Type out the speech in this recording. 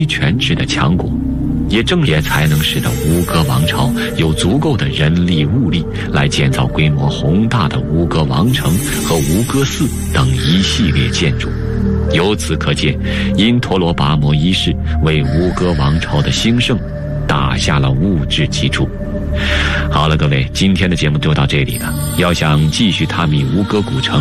权制的强国，也才能使得吴哥王朝有足够的人力物力来建造规模宏大的吴哥王城和吴哥寺等一系列建筑。由此可见，因陀罗跋摩一世为吴哥王朝的兴盛打下了物质基础。好了，各位，今天的节目就到这里了。要想继续探秘吴哥古城，